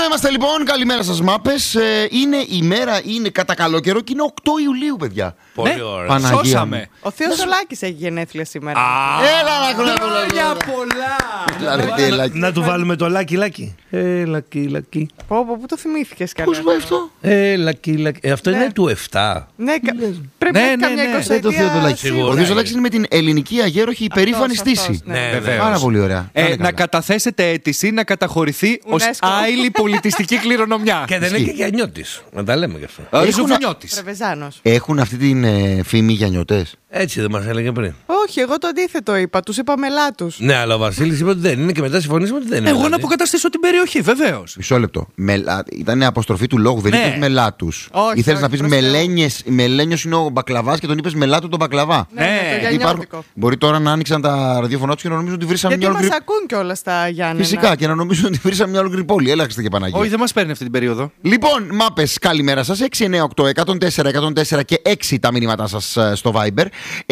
Εδώ είμαστε λοιπόν. Καλημέρα σας, μάπες. Είναι η μέρα, είναι κατά καλό καιρό και είναι 8 Ιουλίου, παιδιά. Πολύ ωραία. Παναγία Σώσαμε. μου. Ο Θείος ο Λάκης έχει γενέθλια σήμερα. Έλα να χρόνια Για πολλά. Να του βάλουμε το λάκι. Λάκι. Πού το θυμήθηκες καλά? Πώς πάει αυτό? Λάκι. Αυτό είναι του 7. Ναι, πρέπει να έχει καμιά Δεν το Θείο το Λάκη. σίγουρα. Ο Θείος ο Λάκης είναι με την ελληνική αγέροχη υπερήφανη στήση. ναι. Βεβαίως. Πάρα πολύ ωραία. Να καταθέσετε αίτηση να καταχωρηθεί ως UNESCO. άειλη πολιτιστική κληρονομιά. Και δεν είναι και για νιώτης. Να τα λέμε γι' αυτό. Ζουβουνιώτης. Πρεβεζάνος. Έχουν αυτή την φήμη για νιωτές. Έτσι δεν μας έλεγε πριν. Όχι, εγώ το αντίθετο είπα. Τους είπα μελάτους. Ναι, αλλά ο Βασίλης είπε ότι δεν είναι και μετά συμφωνήσαμε ότι δεν είναι. Εγώ να δηλαδή. αποκαταστήσω την περιοχή, βεβαίως. Μισό λεπτό. Ήταν αποστροφή του λόγου, δεν Ναι. είπες μελάτους. Όχι, Ήθελες να όχι, πεις προς Θεού. μελένιος είναι ο μπακλαβάς και τον είπες μελάτου τον μπακλαβά. Ναι, το Γιατί γιαννιώτικο. Μπορεί τώρα να άνοιξαν τα ραδιοφωνά τους και να νομίζουν ότι βρήσαμε Γιατί μια μας ολόκληρη. ακούν κιόλας τα Γιάννενα. Φυσικά και να νομίζουν ότι βρήσαμε μια ολόκληρη πόλη. Έλαξτε και Παναγία. Όχι, δεν μας παίρνει αυτή την περίοδο. Λοιπόν, μάπες, καλημέρα σας. 698 104 104 και 6 τα μηνύματά σας στο Viber.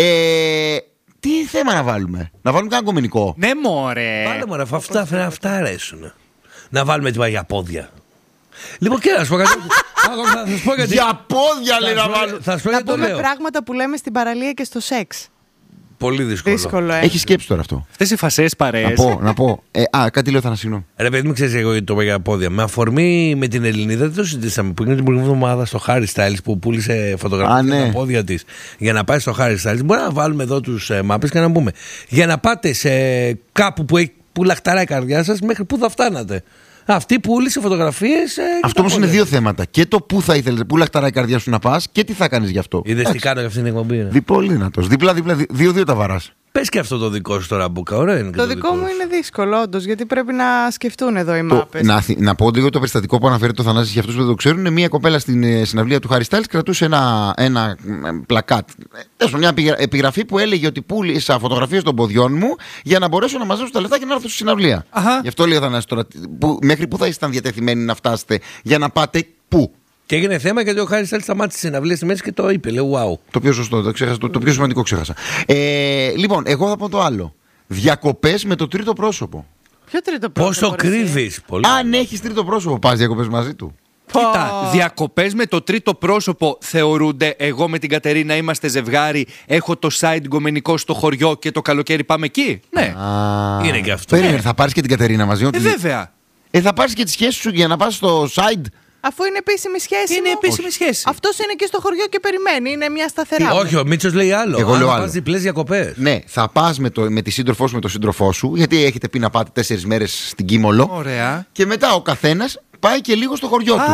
Τι θέμα να βάλουμε? Να βάλουμε κανένα κομμενικό? Ναι, μωρέ. Βάλε μωρέ, αυτά αρέσουν. Να βάλουμε την για πόδια. Λοιπόν, και να σου πω κάτι. Θα σας πω γιατί. Για πόδια λέει να βάλουμε. Θα σου πω Να γιατί το πούμε λέω. πράγματα που λέμε στην παραλία και στο σεξ. Πολύ δύσκολο. Δύσκολο, Έχει σκέψει τώρα αυτό? Αυτές οι φασές παρέες. Να πω. Κάτι λέω, θα συγγνώμη. Ρε παιδί μου, ξέρεις εγώ γιατί το είπα για πόδια. Με αφορμή με την Ελληνίδα, δεν το συζητήσαμε. Που είναι την προηγούμενη εβδομάδα στο Harry Styles που πούλησε φωτογραφίες ναι. με τα πόδια της για να πάει στο Harry Styles. Μπορεί να βάλουμε εδώ τους μάπες και να πούμε για να πάτε σε κάπου που λαχταράει η καρδιά σας, μέχρι πού θα φτάνατε. Αυτή που πούλησε φωτογραφίες. Αυτό όμως είναι δύο θέματα. Και το πού θα ήθελες, πού λαχταράει η καρδιά σου να πας και τι θα κάνεις γι' αυτό. Είδες τι κάνω για αυτήν την εκπομπή. Πολύ δυνατός. Δίπλα, 2-2 τα βαράς. Πες και αυτό το δικό σου τώρα, Μπούκα. Ωραίο είναι και Το δικό μου σου. είναι δύσκολο, όντως, γιατί πρέπει να σκεφτούν εδώ οι μάπες. Να πω λίγο το περιστατικό που αναφέρει το Θανάσης για αυτούς που δεν το ξέρουν. Είναι μια κοπέλα στην συναυλία του Harry Styles, κρατούσε ένα πλακάτ. Μια επιγραφή που έλεγε ότι πούλησα φωτογραφίες των ποδιών μου για να μπορέσω να μαζέψω τα λεφτά και να έρθω στη συναυλία. Αχα. Γι' αυτό λέει ο Θανάσης τώρα, μέχρι πού θα ήσασταν διατεθειμένοι να φτάσετε για να πάτε πού. Και έγινε θέμα γιατί ο Χάρη Στάιλς σταμάτησε τις συναυλίες στη μέση και το είπε. Λέει, wow. Το πιο σωστό, το πιο σημαντικό ξέχασα. Λοιπόν, εγώ θα πω το άλλο. Διακοπές με το τρίτο πρόσωπο. Ποιο τρίτο πρόσωπο? Πόσο κρύβεις. Πολύ. Αν έχεις τρίτο πρόσωπο, πας διακοπές μαζί του. Κοίτα, διακοπές με το τρίτο πρόσωπο θεωρούνται. Εγώ με την Κατερίνα είμαστε ζευγάρι. Έχω το side γκομενικό στο χωριό και το καλοκαίρι πάμε εκεί. Ναι. Είναι και αυτό. Περίμενε, θα πάρεις και την Κατερίνα μαζί. Βέβαια. Θα πάρεις και τη σχέση σου για να πας στο side. Αφού είναι επίσημη σχέση. Είναι επίσημη σχέση. Αυτός είναι και στο χωριό και περιμένει. Είναι μια σταθερά. Όχι, ο Μίτσος λέει άλλο. Εγώ λέω άλλο. Πας διπλές διακοπές. Ναι, θα πας με τη σύντροφό σου, με τον σύντροφό σου, γιατί έχετε πει να πάτε 4 μέρες στην Κίμολο. Ωραία. Και μετά ο καθένας πάει και λίγο στο χωριό του.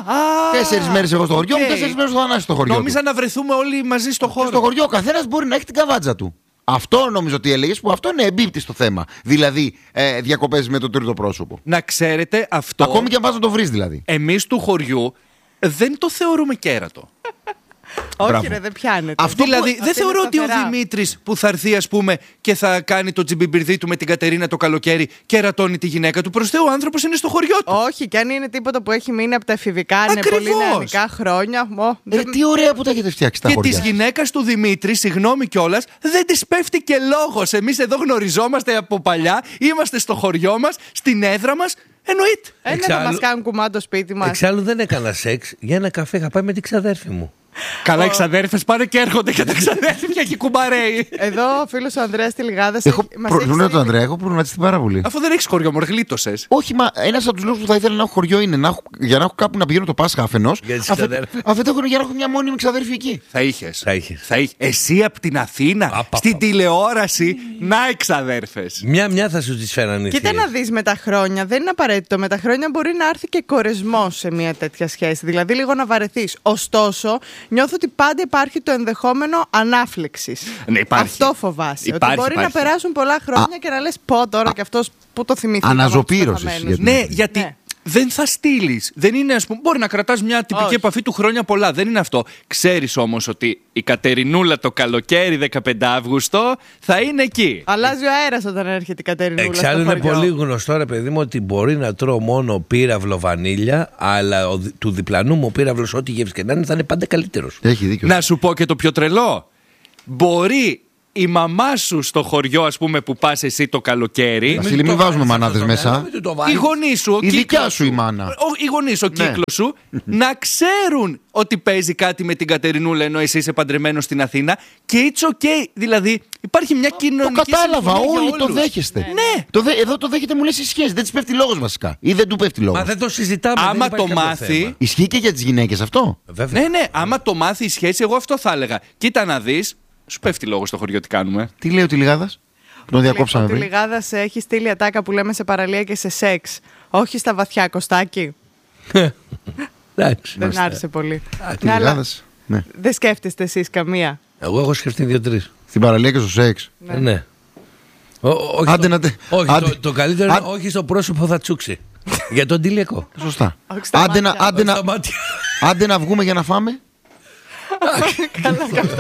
4 μέρες εγώ στο χωριό μου, 4 μέρες στο Θανάση στο χωριό του. Νόμιζα να βρεθούμε όλοι μαζί στο χώρο. Στο χωριό ο καθένας μπορεί να έχει την καβάτζα του. Αυτό νομίζω ότι έλεγες, που αυτό είναι εμπίπτη στο θέμα. Δηλαδή, διακοπές με το τρίτο πρόσωπο. Να ξέρετε αυτό. Ακόμη και αν πας να το βρεις δηλαδή. Εμείς του χωριού δεν το θεωρούμε κέρατο. Όχι, Μπράβο. ρε, δεν πιάνεται. Αυτό Δηλαδή, Αυτή δεν είναι θεωρώ ότι ο σταθερά. Δημήτρης που θα έρθει, ας πούμε, και θα κάνει το τζιμπιμπιρδί του με την Κατερίνα το καλοκαίρι και ρατώνει τη γυναίκα του. Προς Θεού, ο άνθρωπος είναι στο χωριό του. Όχι, και αν είναι τίποτα που έχει μείνει από τα εφηβικά, είναι Ακριβώς. πολύ νεανικά χρόνια. Τι ωραία που τα έχετε φτιάξει τα Και χωριά. τη γυναίκα του Δημήτρη, συγγνώμη κιόλας, δεν τη πέφτει και λόγος. Εμείς εδώ γνωριζόμαστε από παλιά, είμαστε στο χωριό μας, στην έδρα μας. Εννοείται. Δεν θα Εξάλλου- μας κάνουν κουμά το σπίτι μας. Εξάλλου δεν έκανα σεξ. Για ένα καφέ είχα πάει με την ξαδέρφη μου. Καλά, οι ξαδέρφες πάνε και έρχονται και τα ξαδέρφια και κουμπαρέει. Εδώ ο φίλος ο Ανδρέας Τηλιγάδας Έχω μας έχει προβλήματα τον στείλει- Ανδρέα, έχω προβληματιστεί πάρα πολύ. Αφού δεν έχεις χωριό, μωρέ, γλίτωσες. Όχι, μα ένας από τους λόγους που θα ήθελα να έχω χωριό είναι για να έχω κάπου να πηγαίνω το Πάσχα αφενός. Για τις ξαδέρφες. Αφετέρου για να έχω μια μόνιμη ξαδέρφη εκεί. Θα είχες. Θα είχες. Εσύ από την Αθήνα, στην τηλεόραση, να οι ξαδέρφες. Μια θα σου τις φέρανε. Κοίτα να δεις με τα χρόνια, δεν είναι απαραίτητο. Με τα χρόνια μπορεί να έρθει και κορεσμός σε μια τέτοια σχέση. Δηλαδή λίγο να βαρεθείς. Ωστόσο, νιώθω ότι πάντα υπάρχει το ενδεχόμενο ανάφλεξης. Ναι, υπάρχει. Αυτό φοβάσαι. Υπάρχει, ότι μπορεί υπάρχει. να περάσουν πολλά χρόνια και να λες πω τώρα και αυτός που το θυμήθηκε. Αναζωπήρωσης, γιατί- Ναι, γιατί Ναι. δεν θα στείλει. Δεν είναι, ας πούμε, μπορεί να κρατάς μια τυπική Όχι. επαφή του χρόνια πολλά. Δεν είναι αυτό. Ξέρεις όμως ότι η Κατερινούλα το καλοκαίρι 15 Αύγουστο θα είναι εκεί. Αλλάζει ο αέρας όταν έρχεται η Κατερινούλα. Εξάλλου στο είναι χωριό. πολύ γνωστό, ρε παιδί μου, ότι μπορεί να τρώω μόνο πύραυλο βανίλια, αλλά του διπλανού μου πύραυλος, ό,τι γεύση και να είναι, θα είναι πάντα καλύτερος. Έχει δίκιο. Να σου πω και το πιο τρελό. Μπορεί η μαμά σου στο χωριό, ας πούμε, που πας εσύ το καλοκαίρι. Βασίλη, μην βάζουμε μανάδες μέσα. Οι γονείς σου, Η δικιά σου η μάνα. οι γονείς, ο κύκλος σου, να ξέρουν ότι παίζει κάτι με την Κατερινούλα ενώ εσύ είσαι παντρεμένος στην Αθήνα και it's okay. Δηλαδή υπάρχει μια κοινωνική. Το κατάλαβα, συμφωνία όλοι για το όλους. δέχεστε. Ναι. Εδώ το δέχεται, μου λες η σχέση. Δεν της πέφτει λόγος βασικά. Ή δεν του πέφτει λόγος. Μα δεν το συζητάμε. Άμα δεν υπάρχει το κάποιο μάθει. θέμα. Ισχύει και για τις γυναίκες αυτό. Βέβαια. Ναι, άμα το μάθει η σχέση, εγώ αυτό θα έλεγα. Κοίτα να δεις, σου πέφτει λόγος στο χωριό τι κάνουμε. Τι λέει ο Τηλιγάδας? Τον διακόψαμε Ο πριν. Τηλιγάδας έχει στείλει ατάκα που λέμε σε παραλία και σε σεξ. Όχι στα βαθιά, Κωστάκι. Εντάξει. Δεν άρεσε πολύ. Ναι, αλλά Τηλιγάδας. Ναι. δεν σκέφτεστε εσείς καμία. Εγώ έχω σκεφτεί 2-3. Στην παραλία και στο σεξ. Ναι. Όχι, Άντε να όχι άντε. το καλύτερο είναι όχι στο πρόσωπο θα τσούξει. Για τον τηλιακό. Σωστά. Όχι στα μάτια. Στα μάτια. Άντε να βγούμε για να φάμε. Καλά και αυτό.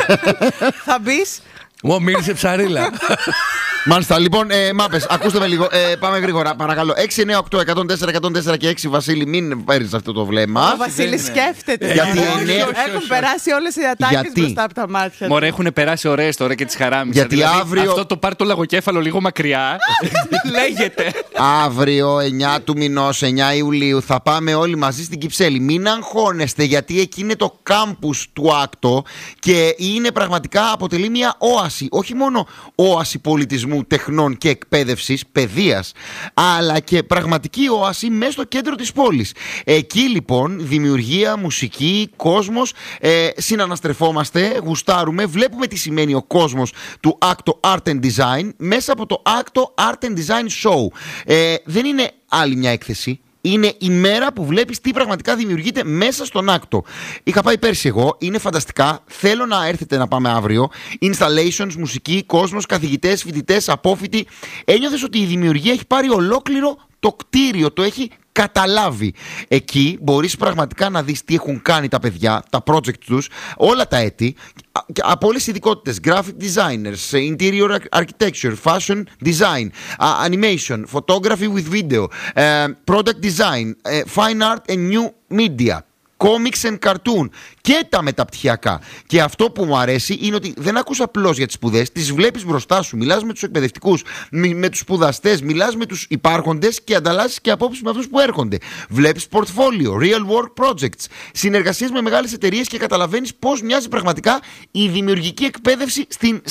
Θα μπεις. Μου μίλησε ψαρίλα. Μάλιστα, λοιπόν, μάπες, ακούστε με λίγο. Πάμε γρήγορα, παρακαλώ. 6, 9, 8, 104, 104 και 6, Βασίλη, μην παίρνεις αυτό το βλέμμα. Ο Βασίλης σκέφτεται. Γιατί Όχι, είναι- έχουν περάσει όλες οι ατάκες Γιατί? μπροστά από τα μάτια. Μωρέ, έχουν περάσει ωραίες τώρα και τις χαράμισα. Γιατί Δηλαδή, αύριο- αυτό το πάρ' το λαγοκέφαλο λίγο μακριά. Λέγεται. Αύριο, 9 του μηνός, 9 Ιουλίου, θα πάμε όλοι μαζί στην Κυψέλη. Μην αγχώνεστε, γιατί εκεί είναι το κάμπους του Άκτο και είναι πραγματικά, αποτελεί μια όαση. Όχι μόνο όαση πολιτισμού, τεχνών και εκπαίδευσης, παιδείας, αλλά και πραγματική όαση μέσα στο κέντρο της πόλης. Εκεί λοιπόν δημιουργία, μουσική, κόσμος, συναναστρεφόμαστε, γουστάρουμε, βλέπουμε τι σημαίνει ο κόσμος του Άκτο Art and Design μέσα από το Άκτο Art and Design Show. Δεν είναι άλλη μια έκθεση. Είναι η μέρα που βλέπεις τι πραγματικά δημιουργείται μέσα στον Άκτο. Είχα πάει πέρσι εγώ, είναι φανταστικά. Θέλω να έρθετε να πάμε αύριο. Installations, μουσική, κόσμος, καθηγητές, φοιτητές, απόφοιτοι. Ένιωθες ότι η δημιουργία έχει πάρει ολόκληρο το κτίριο, το έχει καταλάβει. Εκεί μπορείς πραγματικά να δεις τι έχουν κάνει τα παιδιά, τα project τους, όλα τα έτη, από όλες τις ειδικότητες. Graphic designers, interior architecture, fashion design, animation, photography with video, product design, fine art and new media, comics and cartoon και τα μεταπτυχιακά. Και αυτό που μου αρέσει είναι ότι δεν ακούς απλώς για τις σπουδές, τις βλέπεις μπροστά σου, μιλάς με τους εκπαιδευτικούς, με τους σπουδαστές, μιλάς με τους υπάρχοντες και ανταλλάσσεις και απόψεις με αυτούς που έρχονται. Βλέπεις portfolio, real work projects, συνεργασίες με μεγάλες εταιρείες και καταλαβαίνεις πώς μοιάζει πραγματικά η δημιουργική εκπαίδευση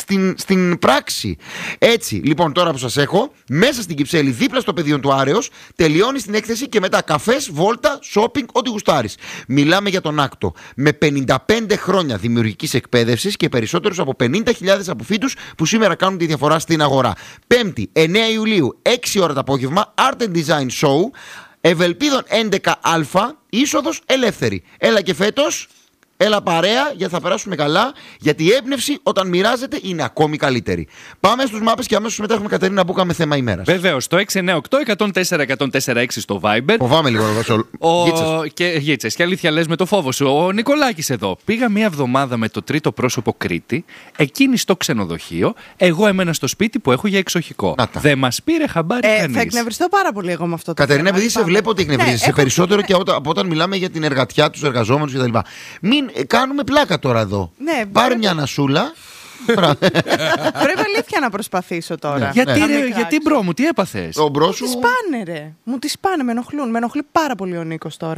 στην πράξη. Έτσι, λοιπόν, τώρα που σας έχω, μέσα στην Κυψέλη, δίπλα στο πεδίο του Άρεως, τελειώνεις την έκθεση και μετά καφές, βόλτα, shopping, ό,τι γουστάρεις. Μιλάμε για τον Άκτο. Με 55 χρόνια δημιουργικής εκπαίδευσης και περισσότερους από 50.000 αποφύτους που σήμερα κάνουν τη διαφορά στην αγορά. 5η, 9 Ιουλίου, 6 ώρα το απόγευμα, Art and Design Show, Ευελπίδων 11α, είσοδος ελεύθερη. Έλα και φέτος, έλα παρέα, γιατί θα περάσουμε καλά, γιατί η έμπνευση όταν μοιράζεται είναι ακόμη καλύτερη. Πάμε στους μάπες και αμέσως μετά έχουμε Κατερίνα Μπούκα με θέμα ημέρας. Βεβαίως, το 698-104-104-6 στο Viber. Φοβάμαι λίγο εδώ. Γίτσες, και αλήθεια λες με το φόβο σου. Ο Νικολάκης εδώ. Πήγα μία εβδομάδα με το τρίτο πρόσωπο Κρήτη, εκείνη στο ξενοδοχείο, εγώ έμενα στο σπίτι που έχω για εξοχικό. Δεν μας πήρε χαμπάρι κανείς. Θα εκνευριστώ πάρα πολύ εγώ με αυτό το Κατερίνα, θέμα. επειδή σε βλέπω ότι εκνευρίζεσαι περισσότερο και από όταν μιλάμε για την εργατιά, τους εργαζόμενους κτλ. Μην κάνουμε πλάκα τώρα εδώ. Ναι, πάρε μια ανασούλα. Πρέπει αλήθεια να προσπαθήσω τώρα. Γιατί μπρο μου, τι έπαθες? Ο μπρο σου. Μου τις πάνε, ρε. Μου τις πάνε, με ενοχλούν. Με ενοχλεί πάρα πολύ ο Νίκος τώρα.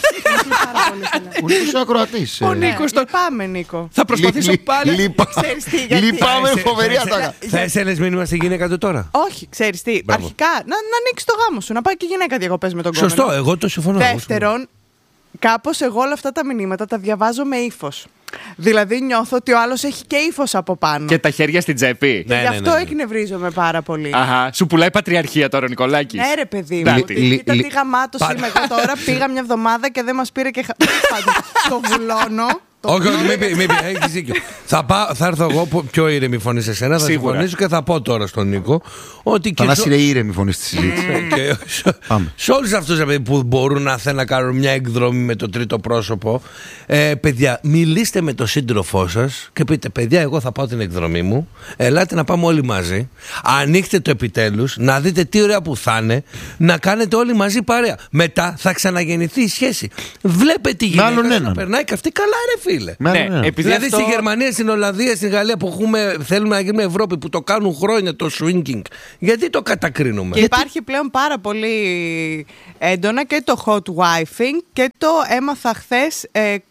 Ο Νίκος είναι ακροατής. Ο Νίκος τώρα. Λυπάμαι, Νίκο. Θα προσπαθήσω πάλι. Ξέρεις τι, γιατί- Λυπάμαι, φοβερή ατάκα. Θα έστελνες μήνυμα στη γυναίκα του τώρα. Όχι, ξέρεις τι. Αρχικά, να ανοίξει το γάμο σου, να πάει και η γυναίκα διακοπές με τον κόμμα. Σωστό, εγώ το συμφωνώ. Δεύτερον, κάπως εγώ όλα αυτά τα μηνύματα τα διαβάζω με ύφος. Δηλαδή νιώθω ότι ο άλλος έχει και ύφος από πάνω. Και τα χέρια στην τσέπη. Ναι, Γι' αυτό εκνευρίζομαι πάρα πολύ. Αχα, σου πουλάει πατριαρχία τώρα ο Νικολάκης. Ναι, ρε παιδί Να, μου. τι- Κοίτα τι γαμάτος είμαι εγώ τώρα. Πήγα μια εβδομάδα και δεν μας πήρε και το βουλώνω. Όχι, όχι, μην πει, έχεις δίκιο. Θα έρθω εγώ πιο ήρεμη φωνή σε σένα, θα Σίγουρα. συμφωνήσω και θα πω τώρα στον Νίκο ότι και Θανάση, είναι ήρεμη φωνή στη συζήτηση. και Πάμε. σε όλους αυτούς που μπορούν να θέλουν να κάνουν μια εκδρομή με το τρίτο πρόσωπο, παιδιά, μιλήστε με τον σύντροφό σας και πείτε: παιδιά, εγώ θα πάω την εκδρομή μου. Ελάτε να πάμε όλοι μαζί. Ανοίξτε το επιτέλους, να δείτε τι ωραία που θα είναι, να κάνετε όλοι μαζί παρέα. Μετά θα ξαναγεννηθεί η σχέση. Βλέπετε τη γυναίκα άλλον να έναν. περνάει και αυτή καλά, ρε φίλε. φίλε. Ναι, Δηλαδή στη Γερμανία, στην Ολλανδία, στην Γαλλία που θέλουμε να γίνουμε Ευρώπη, που το κάνουν χρόνια το swinging, γιατί το κατακρίνουμε? Και υπάρχει πλέον πάρα πολύ έντονα και το hot wifing και το έμαθα χθες.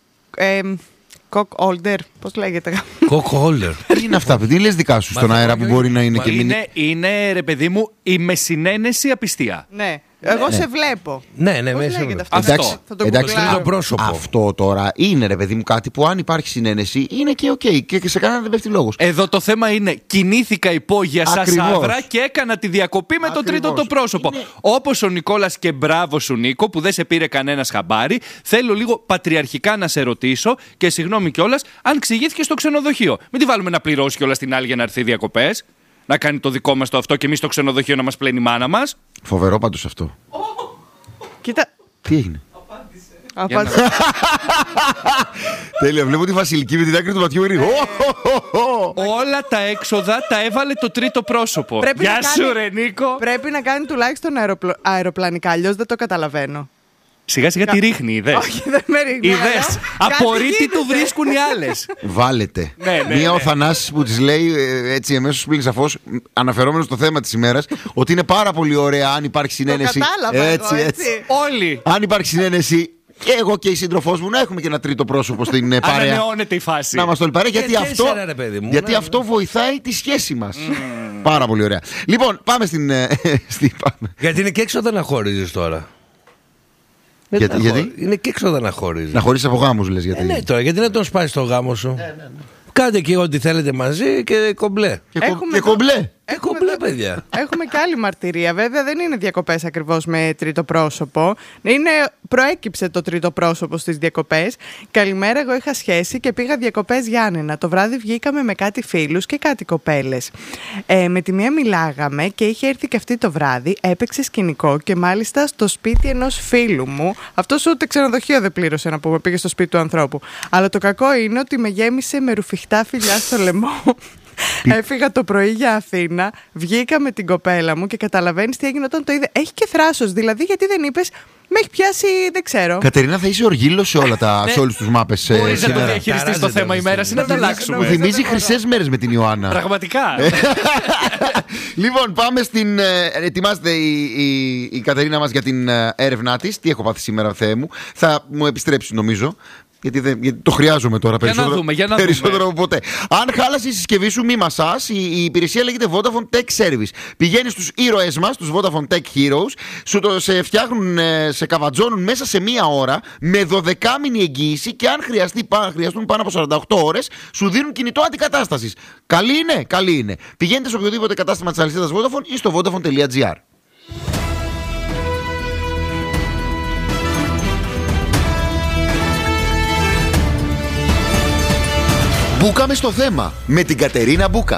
Cock holder, πώς λέγεται? Cock holder. Τι είναι αυτά, τι λες δικά σου στον αέρα που μπορεί να είναι και μην. Είναι, ρε παιδί μου, η μεσυνένεση απιστία. Ναι. Εγώ σε βλέπω. Ναι, Πώς λέγεται αυτό? Εντάξει, Θα το εντάξει, γκουγκλάρω. το πρόσωπο. Αυτό τώρα είναι, ρε παιδί μου, κάτι που αν υπάρχει συνένεση είναι και οκ. Και σε κανέναν δεν πέφτει λόγος. Εδώ το θέμα είναι κινήθηκα υπόγεια σαν Ακριβώς. σαύρα και έκανα τη διακοπή με το Ακριβώς. τρίτο το πρόσωπο. Όπως ο Νικόλας, και μπράβο σου Νίκο που δεν σε πήρε κανένας χαμπάρι. Θέλω λίγο πατριαρχικά να σε ρωτήσω και συγγνώμη κιόλας αν ξηγήθηκε στο ξενοδοχείο. Μην τη βάλουμε να πληρώσει κιόλας την άλλη για να έρθει διακοπές. Να κάνει το δικό μας το αυτό και εμείς στο ξενοδοχείο να μας πλένει η μάνα μας. Φοβερό πάντως αυτό. Κοίτα. Τι έγινε? Απάντησε. Τέλεια, βλέπω τη Βασιλική με την άκρη του ματιού. Όλα τα έξοδα τα έβαλε το τρίτο πρόσωπο. Γεια σου ρε Νίκο. Πρέπει να κάνει τουλάχιστον αεροπλανικά, αλλιώς δεν το καταλαβαίνω. Σιγά σιγά τη ρίχνει, είδες. Όχι, δεν με ρίχνει. Είδες. Απορρίτη του βρίσκουν οι άλλες. Βάλετε. Ναι. Μία ο Θανάσης που της λέει έτσι εμέσως πλην σαφώς, αναφερόμενος στο θέμα της ημέρας, ότι είναι πάρα πολύ ωραία αν υπάρχει συνένεση. Το κατάλαβα Έτσι. Όλοι. Αν υπάρχει συνένεση, και εγώ και η σύντροφός μου να έχουμε και ένα τρίτο πρόσωπο στην παρέα. Ανανεώνεται η φάση. Να μας το παρέα, γιατί αυτό, τέσσερα, ρε παιδί μου, γιατί ναι. αυτό βοηθάει τη σχέση μας. Πάρα πολύ ωραία. Λοιπόν, πάμε στην. Γιατί είναι και έξοδα να χωρίζεις τώρα. Γιατί? Είναι και έξοδα να χωρίζεις. Να χωρίσεις από γάμους, λες. Γιατί. Ναι, τώρα, γιατί να τον σπάσει το γάμο σου. Κάντε και ό,τι θέλετε μαζί και κομπλέ. Και κομπλέ. Κομπλέ, παιδιά. Έχουμε και άλλη μαρτυρία. Βέβαια δεν είναι διακοπές ακριβώς με τρίτο πρόσωπο. Προέκυψε το τρίτο πρόσωπο στις διακοπές. Καλημέρα, εγώ είχα σχέση και πήγα διακοπές Γιάννενα. Το βράδυ βγήκαμε με κάτι φίλους και κάτι κοπέλες. Με τη μία μιλάγαμε και είχε έρθει και αυτή το βράδυ. Έπαιξε σκηνικό και μάλιστα στο σπίτι ενός φίλου μου. Αυτός ούτε ξενοδοχείο δεν πλήρωσε να πούμε. Πήγε στο σπίτι του ανθρώπου. Αλλά το κακό είναι ότι με γέμισε με ρουφιχτά φιλιά στο λαιμό. Έφυγα το πρωί για Αθήνα, βγήκα με την κοπέλα μου και καταλαβαίνεις τι έγινε όταν το είδε. Έχει και θράσος, δηλαδή γιατί δεν είπες, με έχει πιάσει, δεν ξέρω. Κατερίνα, θα είσαι οργύλο σε όλους τους μάπες. Μπορείς να το διαχειριστείς το θέμα ημέρας ή να τα αλλάξουμε. Μου θυμίζει χρυσές μέρες με την Ιωάννα. Πραγματικά. Λοιπόν, πάμε στην. Ετοιμάζεται η Κατερίνα μας για την έρευνά της. Τι έχω πάθει σήμερα, Θεέ μου. Θα μου επιστρέψει, νομίζω. Γιατί το χρειάζομαι τώρα περισσότερο από ποτέ. Αν χάλασε η συσκευή σου, μη μασάς. Η υπηρεσία λέγεται Vodafone Tech Service. Πηγαίνεις στους ήρωές μας, τους Vodafone Tech Heroes, σε φτιάχνουν, σε καβατζώνουν μέσα σε μία ώρα με 12μηνη εγγύηση και αν χρειαστούν πάνω από 48 ώρες, σου δίνουν κινητό αντικατάστασης. Καλή είναι, καλή είναι. Πηγαίνετε σε οποιοδήποτε κατάστημα της αλυσίδας Vodafone ή στο vodafone.gr. Μπούκαμε στο θέμα με την Κατερίνα Μπούκα.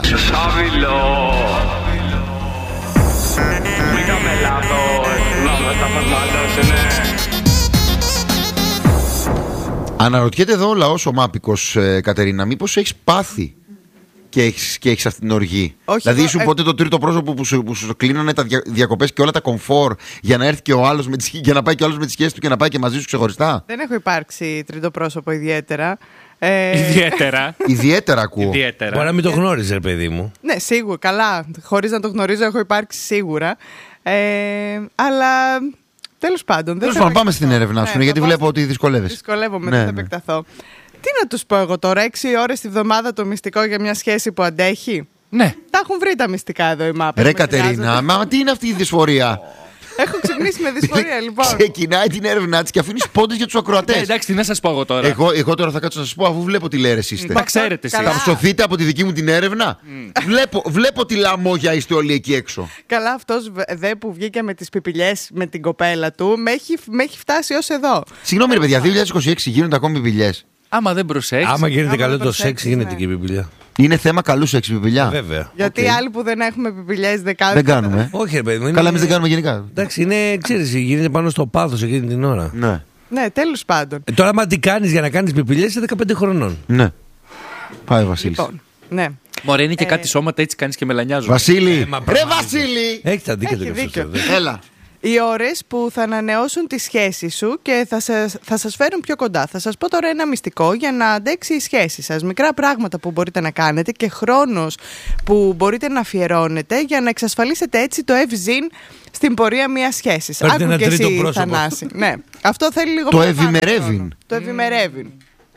Αναρωτιέται εδώ ο λαός ο μάπικος, Κατερίνα, μήπως έχεις πάθει και έχεις αυτή την οργή? Όχι, δηλαδή ήσουν ποτέ το τρίτο πρόσωπο που σου κλείνανε τα διακοπές και όλα τα κομφόρ για να έρθει και ο άλλος για να πάει και ο άλλος με τις σχέσεις του και να πάει και μαζί σου ξεχωριστά? Δεν έχω υπάρξει τρίτο πρόσωπο ιδιαίτερα. Ιδιαίτερα ακούω. Μπορεί να μην το γνώριζε, ρε παιδί μου. Ναι, σίγουρα, καλά. Χωρίς να το γνωρίζω έχω υπάρξει σίγουρα. Αλλά τέλος πάντων. Τέλος πάντων, πάμε στην έρευνά σου, γιατί βλέπω ότι δυσκολεύεσαι. Δυσκολεύομαι, δεν θα επεκταθώ. Τι να τους πω εγώ τώρα, 6 ώρες τη βδομάδα το μυστικό για μια σχέση που αντέχει? Ναι. Τα έχουν βρει τα μυστικά εδώ οι μάπες. Ρε Κατερίνα, μα τι είναι αυτή η δυσφορία? Έχω ξυπνήσει με δυσφορία, λοιπόν. Ξεκινάει την έρευνά της και αφήνει πόντες για τους ακροατές. Εντάξει, τι να σας πω εγώ τώρα. Εγώ τώρα θα κάτσω να σας πω, αφού βλέπω τι λέρες είστε. Μα ξέρετε εσείς. Θα ψωθείτε από τη δική μου την έρευνα. Βλέπω τι λαμόγια είστε όλοι εκεί έξω. Καλά, αυτός δε που βγήκε με τις πιπιλιές με την κοπέλα του με έχει φτάσει ως εδώ. Συγγνώμη ρε παιδιά, 2026 γίνονται ακόμη πιπιλιές? Άμα δεν προσέξεις. Άμα γίνεται καλό το προσέξεις, σεξ, γίνεται ναι. και η πιπιλιά. Είναι θέμα καλού σεξ πιπιλιά. Βέβαια. Γιατί οι άλλοι που δεν έχουμε πιπιλιές Δεν κάνουμε. Όχι, ρε παιδί μου. Καλά, εμείς δεν κάνουμε γενικά. Εντάξει, είναι, ξέρεις, γίνεται πάνω στο πάθος εκείνη την ώρα. Ναι. Ναι, τέλος πάντων. Τώρα, άμα τι κάνεις για να κάνεις πιπιλιές, είσαι 15 χρονών. Ναι. Πάει ο Βασίλης. Λοιπόν, ναι. Μωρέ, είναι και κάτι σώματα έτσι κάνεις και μελανιάζουν. Βασίλη! Μα Ρε πραγματικά. Βασίλη! Έχει τα δίκιο Έχει του. δίκιο. Έλα. Οι ώρες που θα ανανεώσουν τη σχέση σου και θα σας φέρουν πιο κοντά. Θα σας πω τώρα ένα μυστικό για να αντέξει η σχέση σας. Μικρά πράγματα που μπορείτε να κάνετε και χρόνος που μπορείτε να αφιερώνετε για να εξασφαλίσετε έτσι το ευζήν στην πορεία μιας σχέσης. Άκου και εσύ, Θανάση. Ναι. Αυτό θέλει λίγο το ευημερεύειν. Το ευημερεύειν.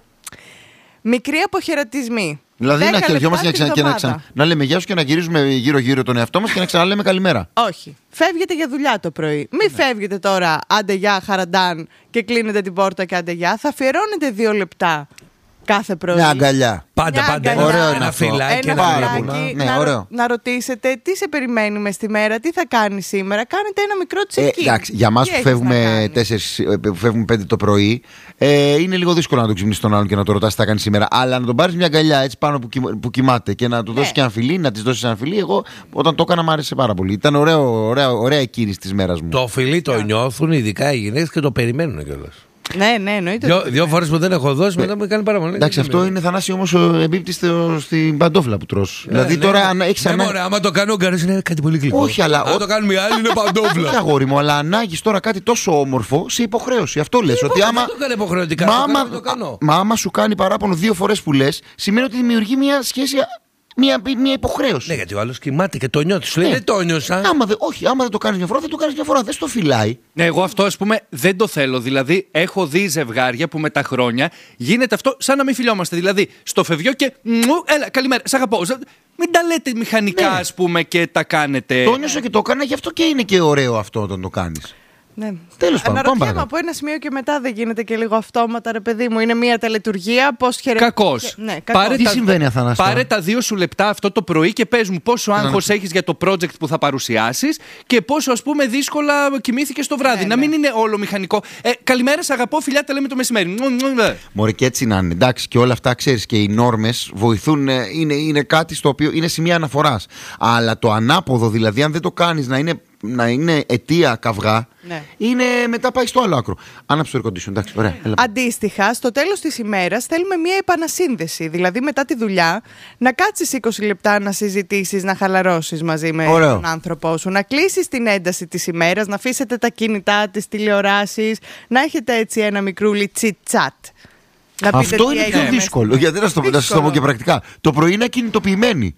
Μικροί αποχαιρετισμοί. Δηλαδή να χαιρετιόμαστε και να λέμε γεια σου και να γυρίζουμε γύρω-γύρω τον εαυτό μας και να ξαναλέμε καλημέρα. Όχι. Φεύγετε για δουλειά το πρωί. Μην φεύγετε τώρα άντε γεια χαραντάν και κλείνετε την πόρτα και άντε γεια. Θα αφιερώνετε 2 λεπτά κάθε πρωί. Μια αγκαλιά. Πάντα. Ωραίο ένα φυλάκι. Να ρωτήσετε τι σε περιμένει μες τη μέρα, τι θα κάνει σήμερα. Κάνετε ένα μικρό τσεκί. Εντάξει, για εμάς που φεύγουμε 5 το πρωί, είναι λίγο δύσκολο να τον ξυπνήσει τον άλλον και να το ρωτάς τι θα κάνει σήμερα. Αλλά να τον πάρεις μια αγκαλιά έτσι πάνω που κοιμάται και να του δώσεις και ένα φιλί, να της δώσεις ένα φιλί. Εγώ όταν το έκανα μου άρεσε πάρα πολύ. Ήταν ωραία εκκίνηση της μέρας μου. Το φιλί το νιώθουν ειδικά οι γυναίκες και το περιμένουν κιόλας. Ναι, εννοείται. Δύο φορές που δεν έχω δώσει, μετά μου κάνει παραμονή. Εντάξει, αυτό είναι Θανάση όμως εμπίπτει στην παντόφλα που τρως. Δηλαδή τώρα έχεις ανάγκη. Άμα το κάνει ο Γκάρης είναι κάτι πολύ γλυκό. Όχι, αλλά. Αν το κάνουμε οι άλλοι είναι παντόφλα. Όχι, αγόρι μου, αλλά ανάγκης τώρα κάτι τόσο όμορφο σε υποχρέωση. Αυτό λες. Ότι άμα. Δεν το κάνει υποχρεωτικά. Μα άμα σου κάνει παράπονο 2 φορές που λες, σημαίνει ότι δημιουργεί μια σχέση. Μια υποχρέωση. Ναι, γιατί ο άλλος κοιμάται και το νιώθει. Σου λέει δεν το νιώσα. Άμα δεν το κάνεις μια φορά, δεν το κάνεις μια φορά. Δεν στο φυλάει. Ναι, εγώ αυτό ας πούμε δεν το θέλω. Δηλαδή, έχω δει ζευγάρια που με τα χρόνια γίνεται αυτό σαν να μην φιλιόμαστε. Δηλαδή, στο φευγιό και. Έλα, καλημέρα, σ' αγαπώ. Μην τα λέτε μηχανικά, ας πούμε, και τα κάνετε. Το νιώσα και το έκανα, γι' αυτό και είναι και ωραίο αυτό όταν το κάνεις. Ναι. Τέλος πάντων. Αναρωτιέμαι από ένα σημείο και μετά δεν γίνεται και λίγο αυτόματα, ρε παιδί μου. Είναι μια τελετουργία. Πώς χαιρετίζεις. Κακός. Ναι, τι συμβαίνει, Αθανάση? Πάρε τα 2 σου λεπτά αυτό το πρωί και πες μου πόσο άγχος έχεις για το project που θα παρουσιάσεις και πόσο ας πούμε δύσκολα κοιμήθηκες το βράδυ. Να μην είναι όλο μηχανικό. Καλημέρα, σ' αγαπώ, φιλιά, τα λέμε το μεσημέρι. Μωρέ, και έτσι να είναι. Εντάξει, και όλα αυτά ξέρεις και οι νόρμες βοηθούν. Είναι κάτι στο οποίο είναι σημεία αναφοράς. Αλλά το ανάποδο, δηλαδή, αν δεν το κάνεις να είναι αιτία καυγά, ναι. Είναι μετά πάει στο άλλο άκρο. Άναψε το air condition, εντάξει, ωραία. Αντίστοιχα, στο τέλος της ημέρας θέλουμε μια επανασύνδεση. Δηλαδή, μετά τη δουλειά, να κάτσεις 20 λεπτά να συζητήσεις, να χαλαρώσεις μαζί με τον άνθρωπό σου, να κλείσεις την ένταση της ημέρας, να αφήσετε τα κινητά, τις τηλεοράσεις, να έχετε έτσι ένα μικρούλι τσιτ-τσάτ. Αυτό είναι πιο δύσκολο. Γιατί να σας το πω και πρακτικά. Το πρωί είναι ακινητοποιημένοι.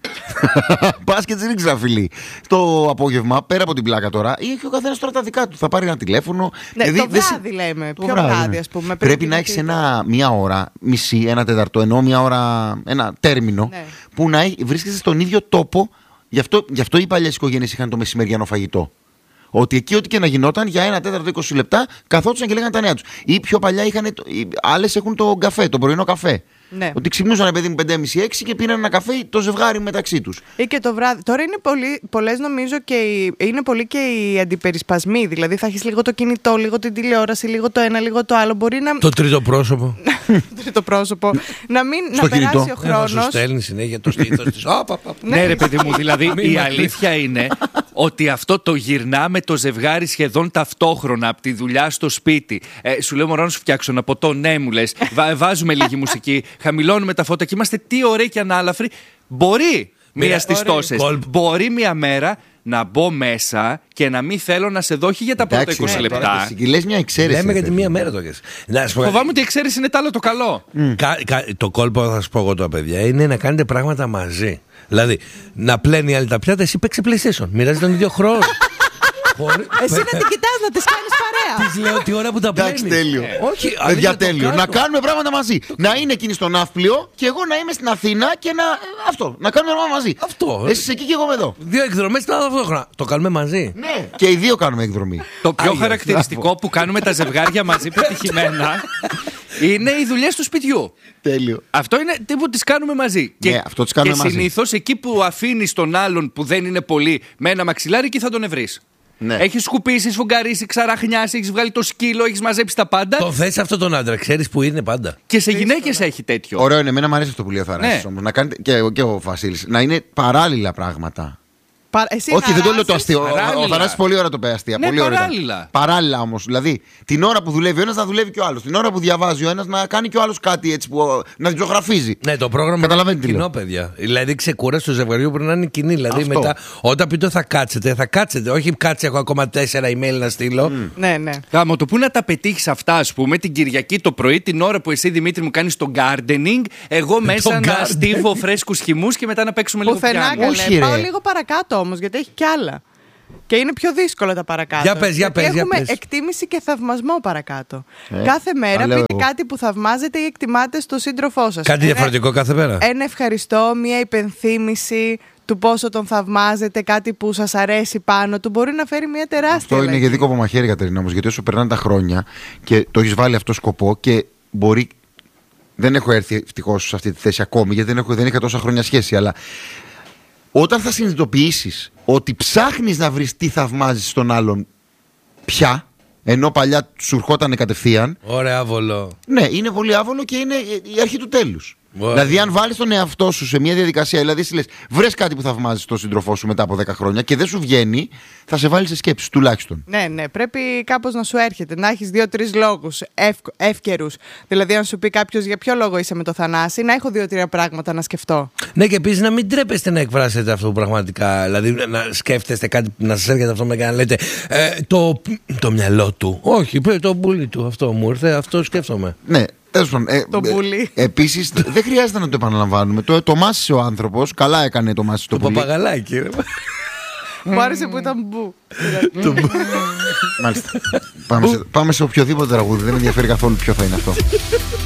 Πας και τις ρίξεις ένα φιλί. Το απόγευμα, πέρα από την πλάκα τώρα, έχει ο καθένας τώρα τα δικά του. Θα πάρει ένα τηλέφωνο. Ναι, το βράδυ λέμε. Πιο βράδυ, ας πούμε. Πρέπει να έχεις μία ώρα, μισή, 1/4, ενώ μία ώρα, ένα τέρμινο, που να βρίσκεσαι στον ίδιο τόπο. Γι' αυτό οι παλιές οικογένειες είχαν το μεσημεριανό φαγητό. Ότι εκεί, ό,τι και να γινόταν, για 1/4, 20 λεπτά, καθόντουσαν και λέγανε τα νέα τους. Ή πιο παλιά άλλες έχουν το καφέ, τον πρωινό καφέ. Ναι. Ότι ξυπνούσαν, παιδί μου, 5:30-6 και πήραν ένα καφέ το ζευγάρι μεταξύ τους. Ή και το βράδυ. Τώρα είναι πολλές, νομίζω, και είναι πολύ και οι αντιπερισπασμοί. Δηλαδή θα έχεις λίγο το κινητό, λίγο την τηλεόραση, λίγο το ένα, λίγο το άλλο. Μπορεί να. Το τρίτο πρόσωπο. Τρίτο πρόσωπο. Να περάσει ο χρόνος. Σου στέλνει συνέχεια το στήθος της. Ναι, ρε παιδί μου, δηλαδή η αλήθεια είναι ότι αυτό το γυρνάμε το ζευγάρι σχεδόν ταυτόχρονα από τη δουλειά στο σπίτι. Σου λέω, μωρό, να σου φτιάξω ένα ποτό, ναι, μου λες. Βάζουμε λίγη μουσική, χαμηλώνουμε τα φώτα και είμαστε τι ωραίοι και ανάλαφροι. Μπορεί μία στις τόσες. Μπορεί μία μέρα να μπω μέσα και να μην θέλω να σε δω για τα πρώτα 20 λεπτά. Και λες μια εξαίρεση. Λέμε για τη μία μέρα το κες. Φοβάμαι ότι η εξαίρεση είναι τ' άλλο το καλό. Το κόλπο, θα σας πω εγώ τώρα, παιδιά, είναι να κάνετε πράγματα μαζί. Δηλαδή, να πλένει η άλλη τα πιάτα, εσύ παίξε PlayStation. Μοιράζει τον ίδιο χρόνο. Εσύ να την κοιτάς, να τις κάνεις παρέα. Της λέω τι ώρα που τα πλένεις. Εντάξει, τέλειο. Όχι, παιδιά, τέλειο. Να κάνουμε πράγματα μαζί. Να είναι εκείνη στο ναύπλιο και εγώ να είμαι στην Αθήνα και να κάνουμε πράγματα μαζί. Αυτό. Εσύ εκεί και εγώ εδώ. 2 εκδρομές ταυτόχρονα. Το κάνουμε μαζί. Ναι, και οι 2 κάνουμε εκδρομή. Το πιο χαρακτηριστικό που κάνουμε τα ζευγάρια μαζί πετυχημένα είναι οι δουλειές του σπιτιού. Τέλειο. Αυτό είναι που τις κάνουμε μαζί. Ναι, αυτό τις κάνουμε μαζί. Και συνήθως εκεί που αφήνεις τον άλλον που δεν είναι πολύ με ένα μαξιλάρι, εκεί θα τον ευρείς. Ναι. Έχεις σκουπίσει, σφουγγαρίσει, ξαραχνιάσει, έχεις βγάλει το σκύλο, έχεις μαζέψει τα πάντα. Το θες αυτόν τον άντρα, ξέρεις που είναι πάντα. Και σε γυναίκες έχει τέτοιο. Ωραίο είναι, εμένα μου αρέσει αυτό που λέει ο Θανάσης όμως. Να κάνετε, και ο Βασίλης, να είναι παράλληλα πράγματα. Όχι, δεν το λέω το αστείο. Ο Θανάσης πολύ ώρα το πει αστεία. Ναι, πολύ παράλληλα. Παράλληλα όμως. Δηλαδή, την ώρα που δουλεύει ο ένας να δουλεύει και ο άλλος. Την ώρα που διαβάζει ο ένας να κάνει και ο άλλος κάτι έτσι που να ζωγραφίζει. Ναι, το πρόγραμμα είναι κοινό, παιδιά. Δηλαδή, ξεκούραση του ζευγαριού πρέπει να είναι κοινή. Δηλαδή, μετά, όταν πείτε θα κάτσετε. Όχι, κάτσε, έχω ακόμα 4 email να στείλω. Ναι, ναι. Γάμο, το πού να τα πετύχει αυτά, ας πούμε, την Κυριακή το πρωί, την ώρα που εσύ Δημήτρη μου κάνεις το gardening, εγώ μέσα να στίβω φρέσκους χυμούς και μετά να παίξουμε λίγο πιάνο. Όχι, πάω λίγο παρακάτω όμως, γιατί έχει κι άλλα. Και είναι πιο δύσκολα τα παρακάτω. Για πες. Έχουμε εκτίμηση και θαυμασμό παρακάτω. Κάθε μέρα πείτε κάτι που θαυμάζετε ή εκτιμάτε στο σύντροφό σας. Κάτι διαφορετικό κάθε μέρα. Ένα ευχαριστώ, μια υπενθύμηση του πόσο τον θαυμάζετε, κάτι που σας αρέσει πάνω του, μπορεί να φέρει μια τεράστια. Αυτό είναι για δίκοπο μαχαίρι, Κατερίνα, όμως, γιατί όσο περνάνε τα χρόνια και το έχεις βάλει αυτό σκοπό και μπορεί. Δεν έχω έρθει ευτυχώς σε αυτή τη θέση ακόμη, γιατί δεν είχα τόσα χρόνια σχέση, αλλά όταν θα συνειδητοποιήσεις ότι ψάχνεις να βρεις τι θαυμάζεις στον άλλον πια, ενώ παλιά σου ερχόταν κατευθείαν. Ωραία, άβολο. Ναι, είναι πολύ άβολο και είναι η αρχή του τέλους. Δηλαδή, αν βάλεις τον εαυτό σου σε μια διαδικασία, δηλαδή, λες, βρες κάτι που θαυμάζεις στον σύντροφό σου μετά από 10 χρόνια και δεν σου βγαίνει, θα σε βάλει σε σκέψεις τουλάχιστον. Ναι, πρέπει κάπως να σου έρχεται, να έχεις 2-3 λόγους εύκαιρους. Δηλαδή, αν σου πει κάποιος για ποιο λόγο είσαι με το Θανάση, να έχω 2-3 πράγματα να σκεφτώ. Ναι, και επίσης να μην τρέπεστε να εκφράσετε αυτό πραγματικά. Δηλαδή, να σκέφτεστε κάτι που να σας έρχεται αυτό και να λέτε το μυαλό του. Όχι, το πουλί του. Αυτό μου ήρθε, αυτό σκέφτομαι. Ναι. Το πουλί. Επίσης, δεν χρειάζεται να το επαναλαμβάνουμε. Το μάσησε ο άνθρωπος. Καλά έκανε το μάσησε το πουλί. Το παπαγαλάκι, ρε. Μου άρεσε που ήταν μπου. Μάλιστα. Πάμε σε οποιοδήποτε τραγούδι. Δεν με ενδιαφέρει καθόλου ποιο θα είναι αυτό.